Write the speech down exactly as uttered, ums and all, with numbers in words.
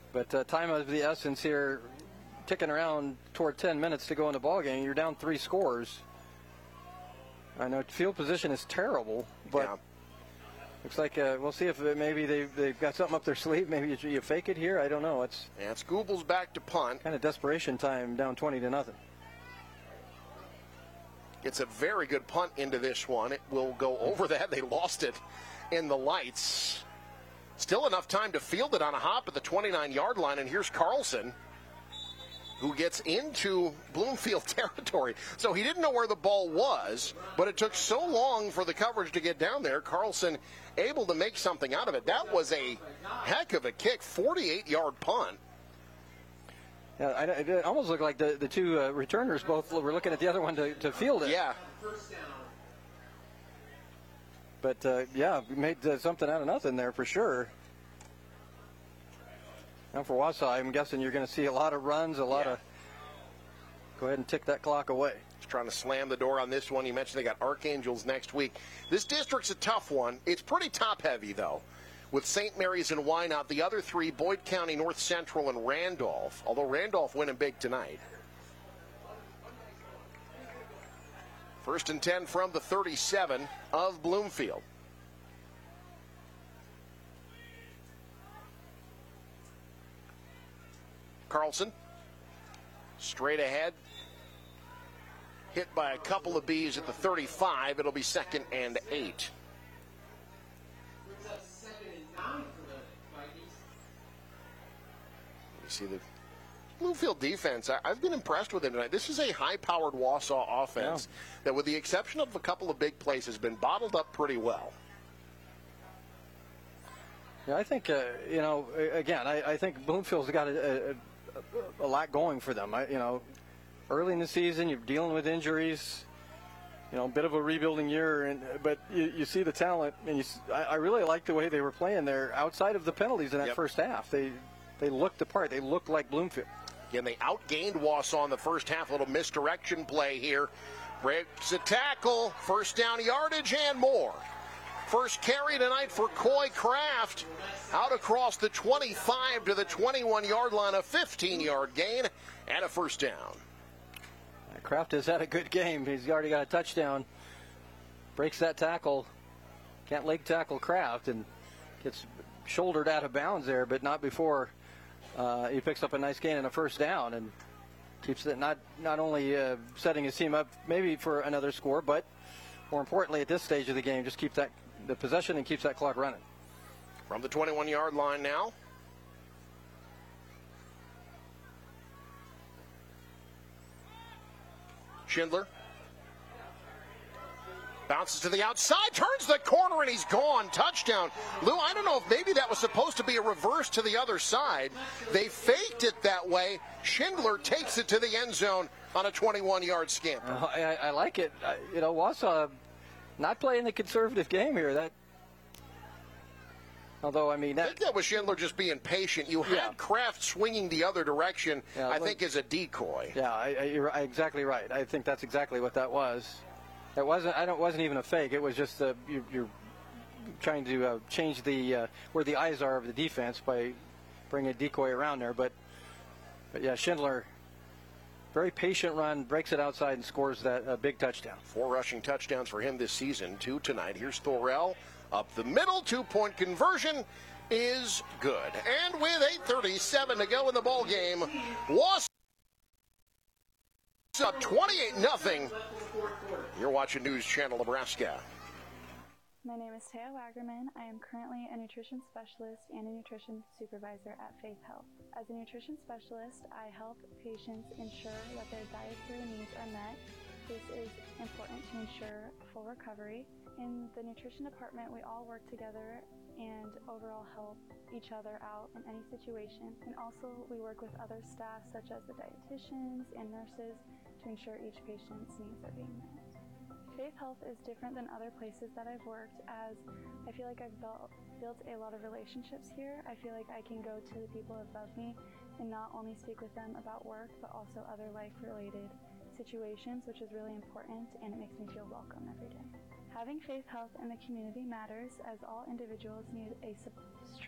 But uh, time of the essence here, ticking around toward ten minutes to go in the ball game. You're down three scores. I know field position is terrible, but yeah. looks like uh, we'll see if maybe they've, they've got something up their sleeve. Maybe you, you fake it here. I don't know. It's and Scoobles back to punt. Kind of desperation time, down twenty to nothing. It's a very good punt into this one. It will go over that. They lost it in the lights. Still enough time to field it on a hop at the twenty-nine yard line, and here's Carlson, who gets into Bloomfield territory. So he didn't know where the ball was, but it took so long for the coverage to get down there. Carlson able to make something out of it. That was a heck of a kick, forty-eight yard punt. Yeah, I, it almost looked like the, the two uh, returners both were looking at the other one to, to field it. Yeah. But, uh, yeah, made uh, something out of nothing there for sure. Now for Wausau, I'm guessing you're going to see a lot of runs, a lot yeah. of... Go ahead and tick that clock away. Just trying to slam the door on this one. You mentioned they got Archangels next week. This district's a tough one. It's pretty top-heavy, though, with Saint Mary's and Wynot. The other three, Boyd County, North Central, and Randolph, although Randolph winning big tonight. First and ten from the thirty-seven of Bloomfield. Carlson, straight ahead. Hit by a couple of bees at the thirty-five. It'll be second and eight. You see the Bloomfield defense. I, I've been impressed with it tonight. This is a high-powered Wausau offense yeah. that, with the exception of a couple of big plays, has been bottled up pretty well. Yeah, I think, uh, you know, again, I, I think Bloomfield's got a, a, a lot going for them. I, you know, early in the season, you're dealing with injuries, you know, a bit of a rebuilding year, and but you, you see the talent, and you, I, I really like the way they were playing there outside of the penalties in that yep. first half. They they looked the part. They looked like Bloomfield. Again, they outgained Wausau in the first half. A little misdirection play here. Breaks a tackle, first down yardage, and more. First carry tonight for Coy Kraft. Out across the twenty-five to the twenty-one yard line, a fifteen yard gain, and a first down. Kraft has had a good game. He's already got a touchdown. Breaks that tackle. Can't leg tackle Kraft and gets shouldered out of bounds there, but not before uh, he picks up a nice gain and a first down and keeps it not not only uh, setting his team up maybe for another score, but more importantly at this stage of the game, just keep that the possession and keeps that clock running. From the twenty-one yard line now. Schindler bounces to the outside, turns the corner, and he's gone. Touchdown. Lou, I don't know if maybe that was supposed to be a reverse to the other side. They faked it that way. Schindler takes it to the end zone on a twenty-one yard scamper. Uh, I, I like it. I, you know, Wausau not playing the conservative game here. That, although I mean, that, I think that was Schindler just being patient. You had yeah. Kraft swinging the other direction. Yeah, I look, think as a decoy. Yeah, I, I, you're exactly right. I think that's exactly what that was. It wasn't. I don't. Wasn't even a fake. It was just uh, you, you're trying to uh, change the uh, where the eyes are of the defense by bringing a decoy around there. But, but yeah, Schindler, very patient run, breaks it outside and scores that uh, big touchdown. Four rushing touchdowns for him this season. Two tonight. Here's Thorell up the middle. Two-point conversion is good. And with eight thirty-seven to go in the ball game, Wausau up twenty-eight nothing. You're watching News Channel Nebraska. My name is Taya Wagerman. I am currently a nutrition specialist and a nutrition supervisor at Faith Health. As a nutrition specialist, I help patients ensure that their dietary needs are met. This is important to ensure full recovery. In the nutrition department, we all work together and overall help each other out in any situation. And also, we work with other staff such as the dietitians and nurses to ensure each patient's needs are being met. Faith Health is different than other places that I've worked, as I feel like I've built, built a lot of relationships here. I feel like I can go to the people above me and not only speak with them about work, but also other life-related situations, which is really important, and it makes me feel welcome every day. Having Faith Health in the community matters, as all individuals need a support